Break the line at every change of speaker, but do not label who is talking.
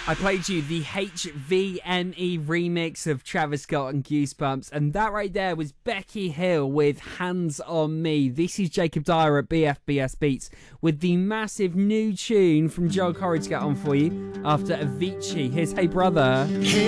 I played you the HVNE remix of Travis Scott and Goosebumps, and that right there was Becky Hill with Hands on Me. This is Jacob Dyer at BFBS Beats with the massive new tune from Joel Corry to get on for you after Avicii. Here's Hey Brother.
Hey